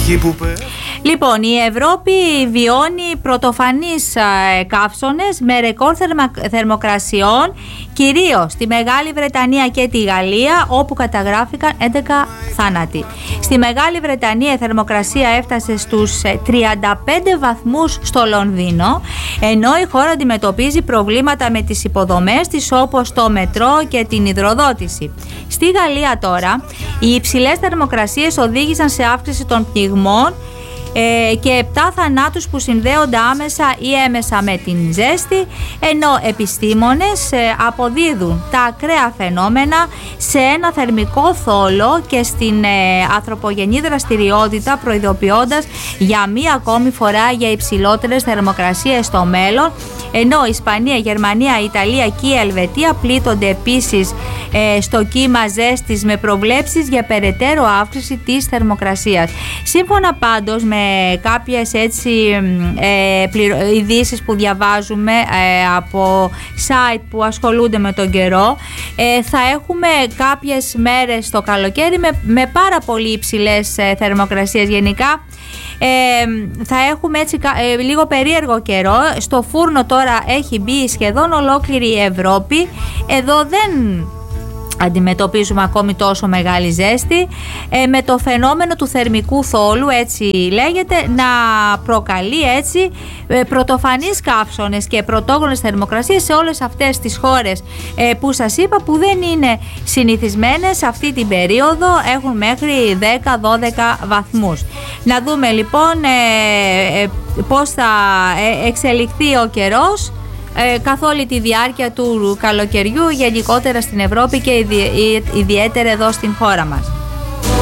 Λοιπόν, η Ευρώπη βιώνει πρωτοφανείς καύσωνες με ρεκόρ θερμοκρασιών, κυρίως στη Μεγάλη Βρετανία και τη Γαλλία, όπου καταγράφηκαν 11 θάνατοι. Στη Μεγάλη Βρετανία η θερμοκρασία έφτασε στους 35 βαθμούς στο Λονδίνο, ενώ η χώρα αντιμετωπίζει προβλήματα με τις υποδομές της, όπως το μετρό και την υδροδότηση. Στη Γαλλία τώρα, οι υψηλές θερμοκρασίες οδήγησαν σε αύξηση των πνιγμών και 7 θανάτους που συνδέονται άμεσα ή έμεσα με την ζέστη, ενώ επιστήμονες αποδίδουν τα ακραία φαινόμενα σε ένα θερμικό θόλο και στην ανθρωπογενή δραστηριότητα, προειδοποιώντας για μία ακόμη φορά για υψηλότερες θερμοκρασίες στο μέλλον, ενώ η Ισπανία, η Γερμανία, η Ιταλία και η Ελβετία πλήττονται επίσης στο κύμα ζέστης, με προβλέψεις για περαιτέρω αύξηση της θερμοκρασίας. Σύμφωνα πάντως με κάποιες έτσι ειδήσεις που διαβάζουμε από site που ασχολούνται με τον καιρό, θα έχουμε κάποιες μέρες το καλοκαίρι με πάρα πολύ υψηλές θερμοκρασίες. Γενικά θα έχουμε έτσι λίγο περίεργο καιρό. Στο φούρνο τώρα έχει μπει σχεδόν ολόκληρη η Ευρώπη. Εδώ δεν αντιμετωπίζουμε ακόμη τόσο μεγάλη ζέστη, με το φαινόμενο του θερμικού θόλου, έτσι λέγεται, να προκαλεί έτσι πρωτοφανείς καύσωνες και πρωτόγονες θερμοκρασίες σε όλες αυτές τις χώρες που σας είπα, που δεν είναι συνηθισμένες αυτή την περίοδο, έχουν μέχρι 10-12 βαθμούς. Να δούμε λοιπόν πώς θα εξελιχθεί ο καιρός καθ' όλη τη διάρκεια του καλοκαιριού, γενικότερα στην Ευρώπη και ιδιαίτερα εδώ στην χώρα μας.